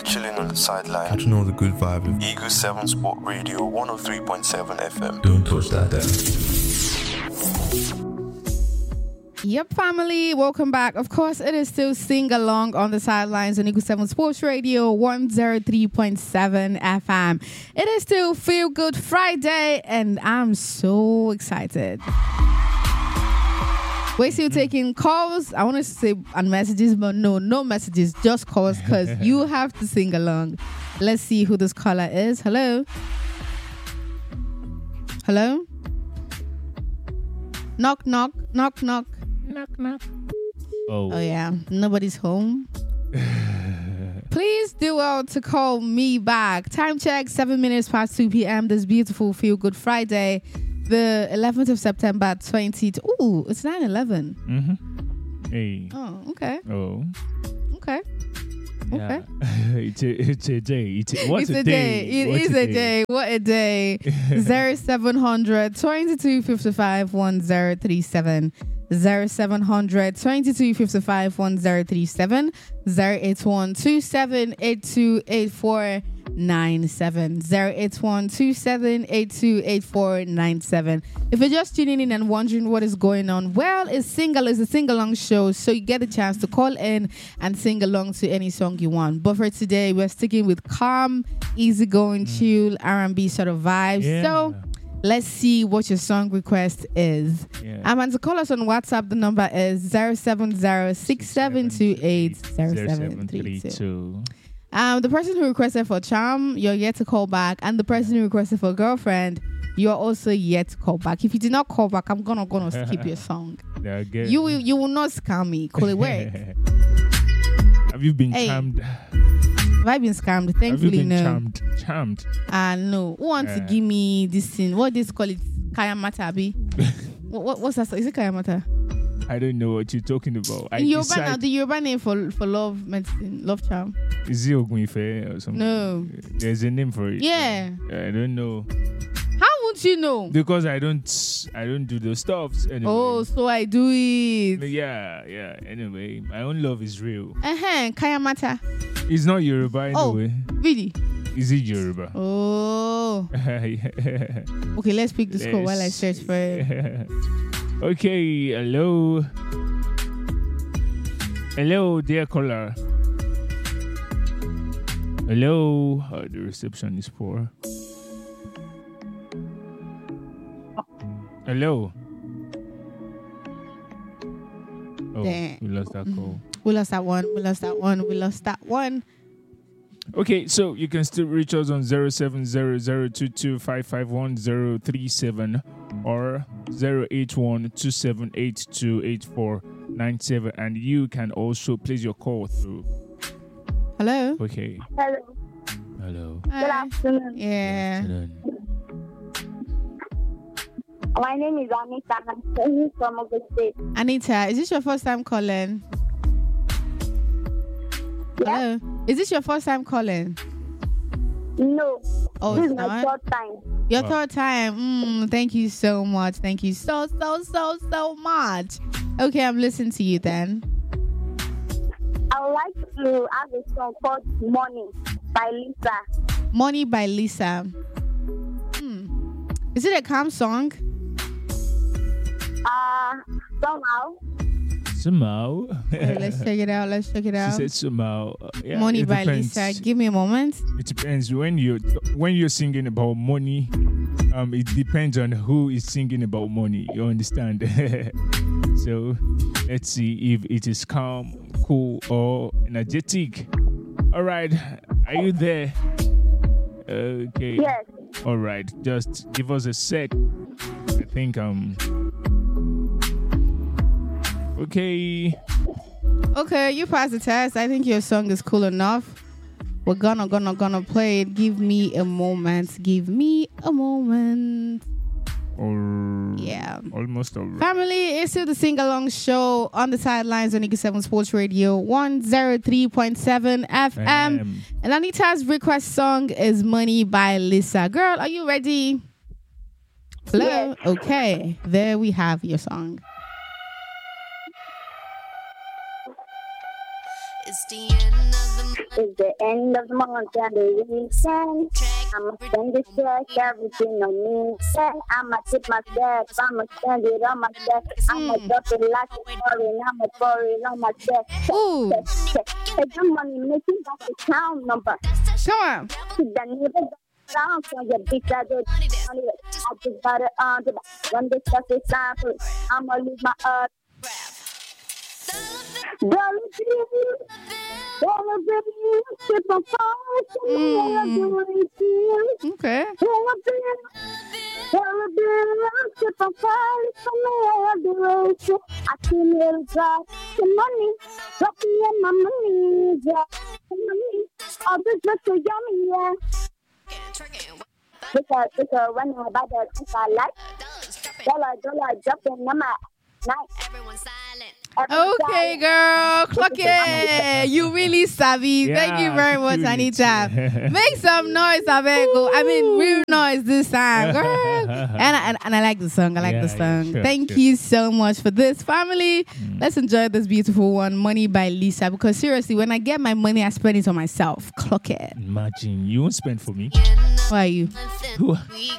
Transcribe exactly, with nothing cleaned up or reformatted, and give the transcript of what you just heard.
chilling on the sideline. Catching all the good vibe with Eagle seven Sport Radio one oh three point seven F M. Don't touch that down. Yep, family, welcome back. Of course, it is still Sing Along on the sidelines on Eagle seven Sports Radio one oh three point seven F M. It is still Feel Good Friday, and I'm so excited. We're still taking calls. I want to say and messages, but no, no messages, just calls, because you have to sing along. Let's see who this caller is. Hello? Hello? Knock, knock, knock, knock. Knock, knock. Oh. Oh, yeah. Nobody's home. Please do well to call me back. Time check, seven minutes past two p.m. This beautiful Feel Good Friday, the eleventh of September, twenty. Ooh, it's nine eleven. Mm-hmm. Hey. Oh, okay. Oh. Okay. Yeah. Okay. it's, a, it's a day. It's a, what's it's a, a day? day. It What's is a day? day. What a day. Zero seven hundred twenty-two fifty-five one zero three seven. Zero seven hundred twenty-two fifty-five one zero three seven. Zero eight one two seven eight two eight four nine seven. Zero eight one two seven eight two eight four nine seven. If you're just tuning in and wondering what is going on, well, it's single is a sing-along show, so you get a chance to call in and sing along to any song you want. But for today, we're sticking with calm, easygoing, mm. chill, R and B sort of vibes. Yeah. So let's see what your song request is. Yeah. Um, and to call us on WhatsApp, the number is zero seven zero six seven two eight zero seven three two. Um, the person who requested for Charm, you're yet to call back. And the person who requested for Girlfriend, you're also yet to call back. If you did not call back, I'm gonna gonna skip your song. Yeah, you will you will not scam me. Call it work. Have you been hey, charmed? Have I been scammed? Thankfully, Have you been no. Charmed? Charmed. Ah, uh, no. Who wants uh, to give me this thing? What this call it? Kayamata, abi? what, what what's that? Is it Kayamata? I don't know what you're talking about. I Yoruba decide... now, the Yoruba name for for love medicine, love charm. Is it Ogunfe or something? No. There's a name for it. Yeah. I don't know. How would you know? Because I don't I don't do those stuffs anyway. Oh, so I do it. Yeah, yeah. Anyway, my own love is real. Uh-huh. Kayamata. It's not Yoruba anyway. Oh, really? Is it Yoruba? Oh. Yeah. Okay, let's pick the let's... score while I search for it. Okay, hello. Hello, dear caller. Hello. Oh, the reception is poor. Hello. Oh, Damn. we lost that call. We lost that one. We lost that one. We lost that one. Okay, so you can still reach us on zero seven zero zero two two five five one zero three seven or zero eight one two seven eight two eight four nine seven, and you can also place your call through. Hello. Okay. Hello. Hello. Hi. Good afternoon. Yeah. Good afternoon. My name is Anita. I'm calling from Ogun State. Anita, is this your first time calling? Yeah. Hello. Is this your first time calling? No. Oh, this it's is my not? third time. Your wow. third time. Mm, thank you so much. Thank you so, so, so, so much. Okay, I'm listening to you then. I would like to have a song called Money by Lisa. Money by Lisa. Hmm. Is it a calm song? Uh, somehow. Somehow. Okay, let's check it out. Let's check it out. She said somehow. Uh, yeah, Money by depends. Lisa. Give me a moment. It depends when you when you're singing about money. Um, it depends on who is singing about money. You understand? So let's see if it is calm, cool, or energetic. All right, are you there? Okay. Yes. All right, just give us a sec. I think um. Okay. Okay, you passed the test. I think your song is cool enough. We're gonna, gonna, gonna play it. Give me a moment. Give me a moment. Or yeah. Almost over. Family, it's still the sing-along show on the sidelines on Eagle seven Sports Radio one oh three point seven F M. Um, and Anita's request song is Money by Lisa. Girl, are you ready? Hello? Yes. Okay, there we have your song. It's the end of the month. It's the end of the month and the weekend. I'ma spend this check, everything on me. I'ma tip my step, I'ma spend it on my step. I'ma drop it like a foreign, I'ma pour it on my step. Ooh. Take the money, make it back the account number. Come on. To the neighbor down for your bitch, I do I just got it on the back. When this stuff is time for it, I'ma leave my uh Dollar bill, dollar bill, tip my phone to me, I do anything. Okay. Dollar bill, dollar bill, tip my phone to me, I do anything. I see little drop the money, drop me in my money, drop the money. All this looks so yummy, yeah. Because, because when I buy the things I like, dollar, dollar, dropping on my night. Everyone's silent. Okay, girl, clock it. You really savvy. Thank you Yeah, very much, cute. Anita. Make some noise, Abego. I mean, real noise this time, girl. And I, and, and I like the song. I like Yeah, the yeah, song. sure, Thank sure. you so much for this, family. Let's enjoy this beautiful one, "Money" by Lisa. Because seriously, when I get my money, I spend it on myself. Clock it. Imagine you won't spend for me. Why are you? Who?